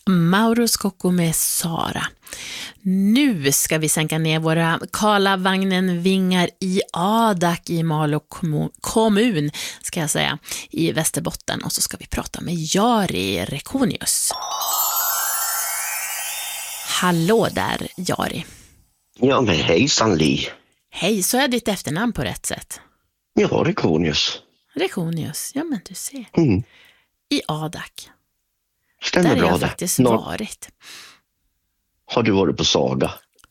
Mauro Scocco med Sara. Nu ska vi sänka ner våra Karlavagnen vingar i Adak i Malå kommun, ska jag säga, i Västerbotten. Och så ska vi prata med Jari Rekonius. Hallå där, Jari. Ja, men hejsan Li. Hej, så är ditt efternamn på rätt sätt? Ja, Rekonius. Rekonius, ja men du ser. I Adak. Stämmer där bra har jag det. faktiskt varit. Har du varit på Saga?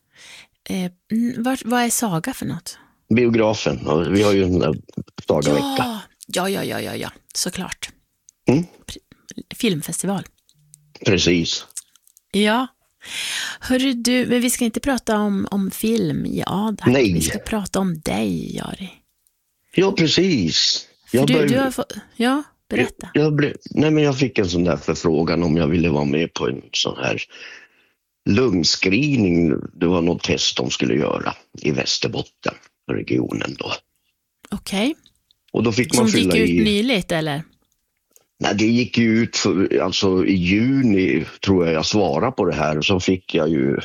Vad är Saga för något? Biografen. Vi har ju en Saga-vecka. Ja, såklart. Filmfestival. Precis. Ja. Hörru du, men vi ska inte prata om film i Adak. Nej. Vi ska prata om dig, Jari. Ja, precis. Du har fått... Ja, berätta. Jag fick en sån där förfrågan om jag ville vara med på en sån här lungscreening. Det var något test de skulle göra i Västerbotten, regionen då. Okej. Och då fick man som fylla gick ut nyligt, eller? Nej, det gick ju ut alltså i juni tror jag svarade på det här. Och så fick jag ju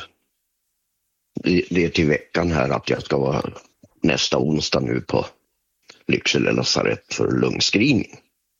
det till veckan här att jag ska vara nästa onsdag nu på Lycksele lasarett för lungscreening.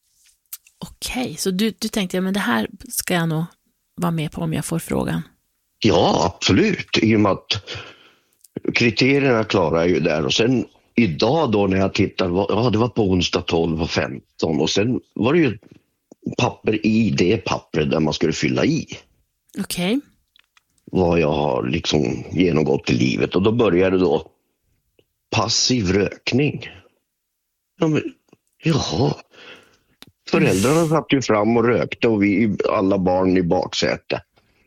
Okej, så du tänkte, men det här ska jag nog vara med på om jag får frågan. Ja, absolut. I och med att kriterierna klarar jag ju där. Och sen idag då när jag tittar, det var på onsdag 12 och 15. Och sen var det ju papper i det pappret där man skulle fylla i. Okej. Vad jag har liksom genomgått i livet. Och då började då passiv rökning. Ja, men, jaha. Föräldrarna satt ju fram och rökte och vi alla barn i baksäte.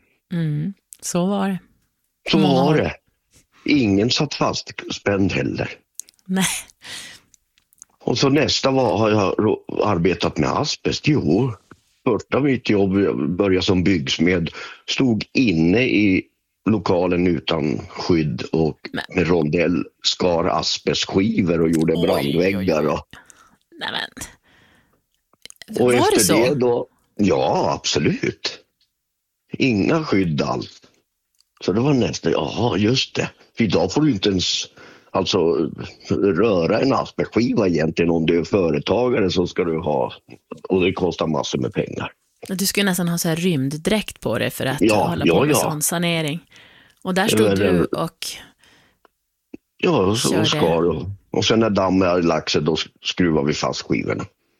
Så var det. Så var det. Ingen satt fastspänd heller. Nej. Och så nästa har jag arbetat med asbest. Jo, första mitt jobb började som byggsmed. Stod inne i lokalen utan skydd och med rondell skar asbestskivor och gjorde brandväggar. Och... Nej men. Och var efter det så? det då, ja absolut. Inga skydd alls. Så det var nästa, jaha just det. För idag får du inte ens röra en asbestskiva egentligen. Om du är företagare så ska du ha, och det kostar massor med pengar. Du skulle nästan ha så här rymddräkt på dig för att hålla på med sån sanering. Och där stod du och... Ja, och skar. Och sen när dammen hade lagt sig, då skruvar vi fast skivorna.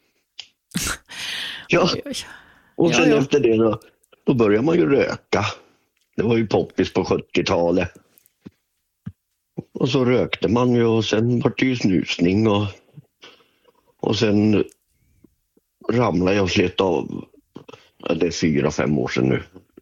Ja, och sen efter det då börjar man ju röka. Det var ju poppis på 70-talet. Och så rökte man ju och sen var det ju snusning och sen ramlade jag och slet av, det är 4-5 år sedan nu,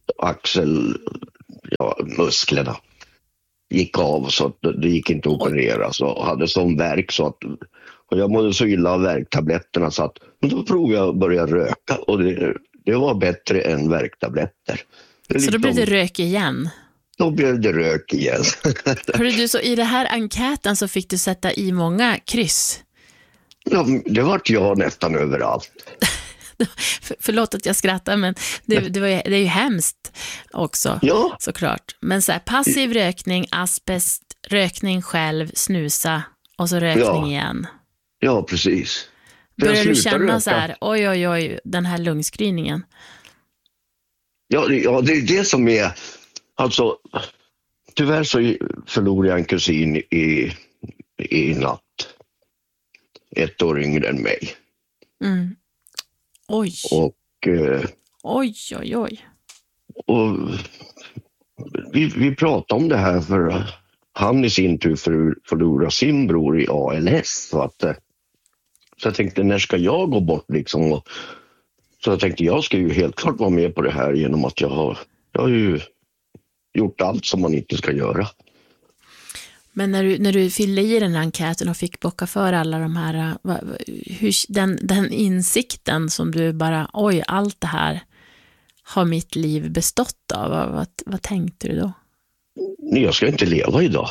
musklerna gick av så att det gick inte att operera, så hade sån värk så att, och jag mådde så illa av värktabletterna så att, men då provade jag att börja röka och det var bättre än värktabletter. Så då blev det rök igen? Då blev det rök igen. Hörru du, så i det här enkäten så fick du sätta i många kryss? Ja, det var jag nästan överallt. Förlåt att jag skrattar, men det är ju hemskt också, såklart. Men så här, passiv rökning, asbest, rökning själv, snusa och så rökning igen. Ja, precis. Börjar du känna röka så här, oj, den här lungscreeningen? Ja, det är det som är, alltså, tyvärr så förlorade jag en kusin i natt. 1 år yngre än mig. Oj. Och, oj. Och vi pratade om det här för han i sin tur förlorade sin bror i ALS. Så jag tänkte, när ska jag gå bort liksom? Så jag tänkte, jag ska ju helt klart vara med på det här genom att jag har ju gjort allt som man inte ska göra. Men när du fyllde i den här enkäten och fick bocka för alla de här, den insikten som du bara, allt det här har mitt liv bestått av, vad tänkte du då? Jag ska inte leva idag.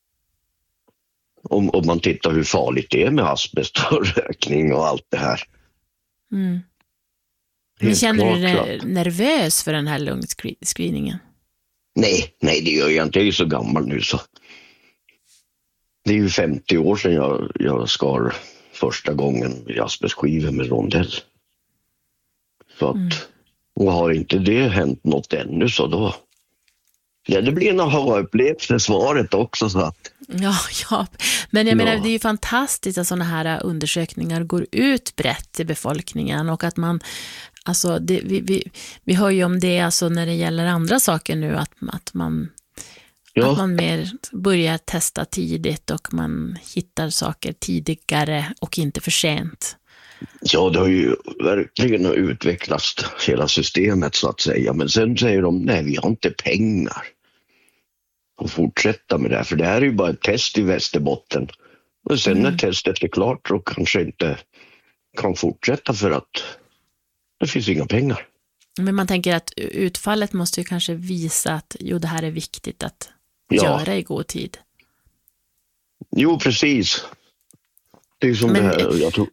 Om man tittar hur farligt det är med asbest och rökning och allt det här. Men känner du klart dig att... nervös för den här lungscreeningen? Nej, det gör jag inte. Jag är ju så gammal nu så. Det är ju 50 år sedan jag skar första gången asbestskivor med rondell. Så att, och har inte det hänt något ännu så då... Ja, det blir en aha-upplevelse svaret också så att... Ja. Men jag menar, det är ju fantastiskt att sådana här undersökningar går ut brett till befolkningen och att man, alltså vi hör ju om det alltså när det gäller andra saker nu att man mer börjar testa tidigt och man hittar saker tidigare och inte för sent. Ja, det har ju verkligen utvecklats hela systemet så att säga. Men sen säger de, nej vi har inte pengar att fortsätta med det här. För det här är ju bara ett test i Västerbotten. Och sen när testet är klart så kanske inte kan fortsätta för att det finns inga pengar. Men man tänker att utfallet måste ju kanske visa att det här är viktigt att göra i god tid. Jo, precis. Det är som det här, jag tror...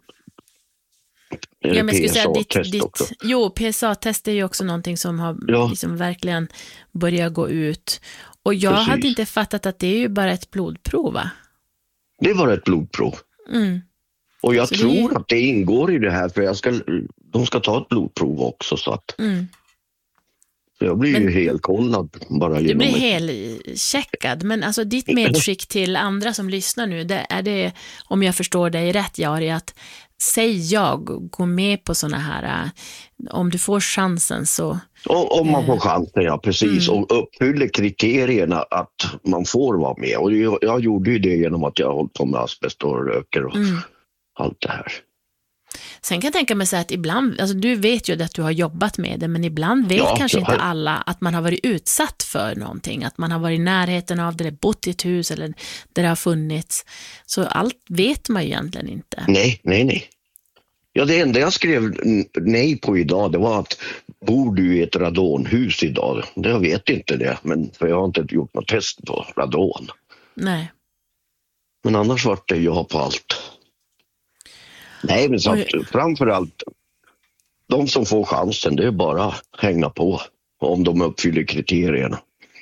PSA-test också. Jo, PSA-test är ju också någonting som har liksom verkligen börjat gå ut. Och jag hade inte fattat att det är ju bara ett blodprov, va? Det var ett blodprov. Och jag tror att det ingår i det här för de ska ta ett blodprov också så att jag blir ju helkollad bara genom... Du blir helcheckad, men alltså ditt medskick till andra som lyssnar nu, det är det, om jag förstår dig rätt, Jari, att gå med på såna här, om du får chansen så... Om man får chansen, ja precis, och uppfyller kriterierna att man får vara med. Och jag gjorde ju det genom att jag hållit på med asbest och röker och allt det här. Sen kan jag tänka mig så att ibland, alltså du vet ju att du har jobbat med det, men ibland vet kanske inte alla att man har varit utsatt för någonting, att man har varit i närheten av det, eller bott i ett hus eller där det har funnits. Så allt vet man ju egentligen inte. Nej. Ja, det enda jag skrev nej på idag, det var att bor du i ett radonhus idag? Jag vet inte det, men för jag har inte gjort något test på radon. Nej. Men annars var det jag på allt. Nej, men så framförallt de som får chansen, det är bara hänga på om de uppfyller kriterierna.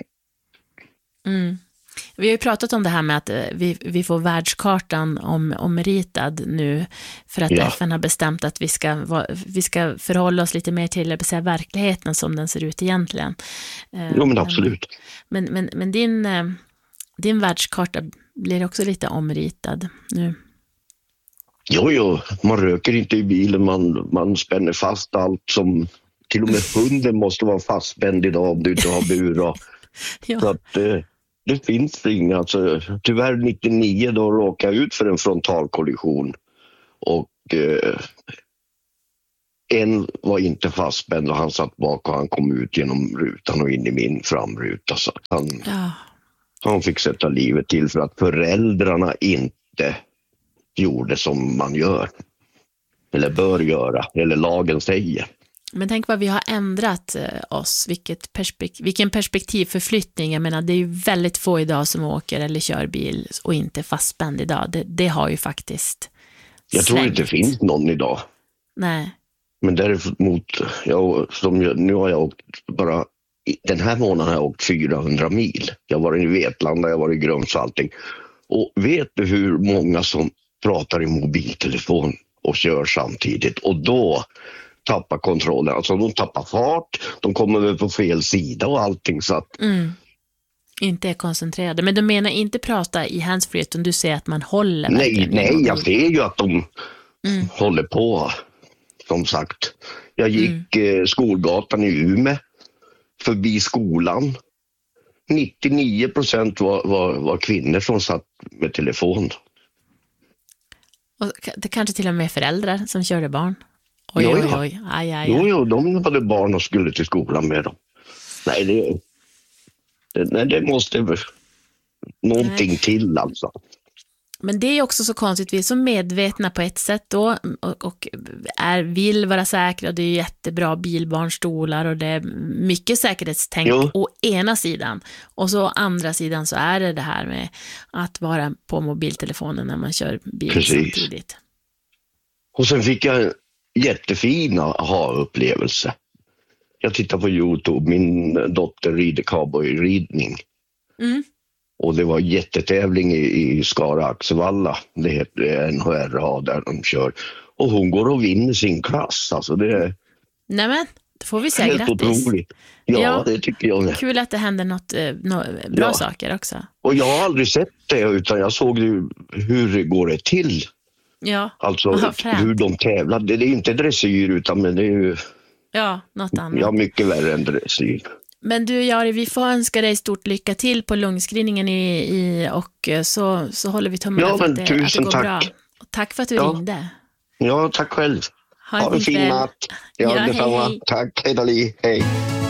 Vi har ju pratat om det här med att vi får världskartan omritad nu för att FN har bestämt att vi ska förhålla oss lite mer till verkligheten som den ser ut egentligen. Jo, men absolut. Men din världskarta blir också lite omritad nu. Jo, man röker inte i bilen, man spänner fast allt som, till och med hunden måste vara fastspänd idag om du inte har bur. Så att det finns inga, alltså, tyvärr 99 då råkade jag ut för en frontalkollision och en var inte fastspänd och han satt bak och han kom ut genom rutan och in i min framruta så att han fick sätta livet till för att föräldrarna inte gjorde som man gör eller bör göra eller lagen säger. Men tänk vad vi har ändrat oss, vilken perspektivförflyttning. Jag menar, det är ju väldigt få idag som åker eller kör bil och inte fastspänd idag. Det har ju faktiskt jag tror inte det finns någon idag. Nej. Men däremot, nu har jag åkt bara, den här månaden har jag åkt 400 mil. Jag var i Vetlanda, jag var i Grums och allting. Och vet du hur många som pratar i mobiltelefon och kör samtidigt? Och då tappar kontrollen. Alltså de tappar fart, de kommer väl på fel sida och allting så att... Inte är koncentrerade. Men du menar inte prata i handsfree utan du säger att man håller verkligen. Nej, jag ser ju att de håller på. Som sagt. Jag gick skolgatan i Umeå förbi skolan. 99% var kvinnor som satt med telefon. Och det kanske till och med föräldrar som körde barn. Oj. Aj. Jo, de hade barn och skulle till skolan med dem. Nej, det måste någonting till alltså. Men det är också så konstigt, vi är så medvetna på ett sätt då och vill vara säkra, och det är jättebra bilbarnstolar och det är mycket säkerhetstänk å ena sidan, och så å andra sidan så är det här med att vara på mobiltelefonen när man kör bil samtidigt. Och sen fick jag jättefina aha-upplevelse. Jag tittar på YouTube, min dotter rider cowboyridning. Mm. Och det var jättetävling i Skara Axevalla. Det heter NHRA där de kör. Och hon går och vinner sin klass. Alltså det är Nämen, då får vi säga helt grattis. otroligt. Ja, det tycker jag. Kul att det händer något bra saker också. Och jag har aldrig sett det, utan jag såg ju hur går det till. Ja, Alltså främt. hur de tävlar. Det är inte dressyr, utan men det är ju något annat. mycket värre än dressyr. Men du Jari, vi får önska dig stort lycka till på lungscreeningen och så håller vi tummarna för att det går tack. bra. Och tack för att du ringde. Ja, tack själv. Ha en fin natt. Ja, detsamma. hej. Tack, hej då. Hej.